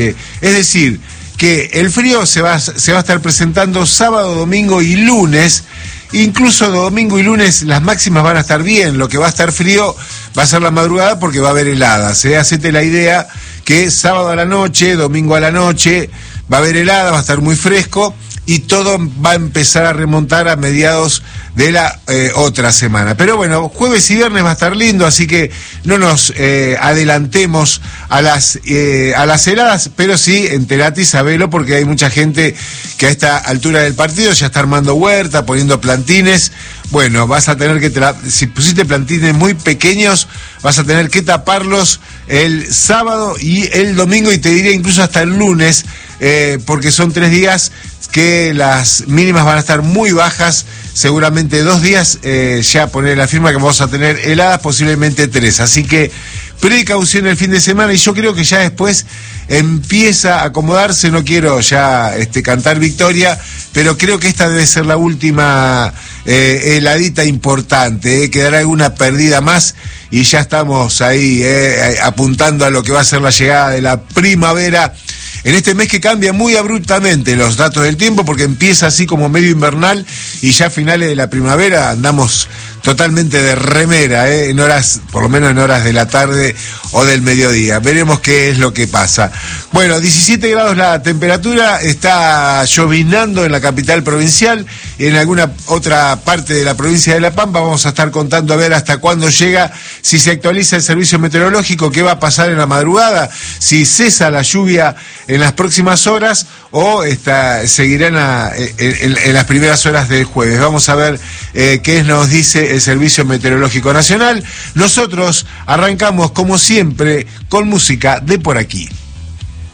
Es decir, que el frío se va a estar presentando sábado, domingo y lunes. Incluso domingo y lunes las máximas van a estar bien. Lo que va a estar frío va a ser la madrugada porque va a haber heladas. Hacete la idea que sábado a la noche, domingo a la noche, va a haber helada, va a estar muy fresco y todo va a empezar a remontar a mediados de la otra semana. Pero bueno, jueves y viernes va a estar lindo, así que no nos adelantemos a las heladas, pero sí, enterate y sabelo, porque hay mucha gente que a esta altura del partido ya está armando huerta, poniendo plantines. Bueno, vas a tener que, si pusiste plantines muy pequeños, vas a tener que taparlos el sábado y el domingo, y te diría incluso hasta el lunes, porque son 3 días que las mínimas van a estar muy bajas, seguramente 2 días, ya poner la firma que vamos a tener heladas, posiblemente 3, así que precaución el fin de semana, y yo creo que ya después empieza a acomodarse. No quiero ya cantar victoria, pero creo que esta debe ser la última heladita importante, quedará alguna perdida más y ya estamos ahí apuntando a lo que va a ser la llegada de la primavera en este mes, que cambia muy abruptamente los datos del tiempo, porque empieza así como medio invernal y ya a finales de la primavera andamos totalmente de remera, en horas, por lo menos en horas de la tarde o del mediodía. Veremos qué es lo que pasa. Bueno, 17 grados la temperatura, está llovinando en la capital provincial, en alguna otra parte de la provincia de La Pampa. Vamos a estar contando a ver hasta cuándo llega, si se actualiza el servicio meteorológico, qué va a pasar en la madrugada, si cesa la lluvia en las próximas horas o seguirán en las primeras horas del jueves. Vamos a ver qué nos dice el Servicio Meteorológico Nacional. Nosotros arrancamos, como siempre, con música de por aquí.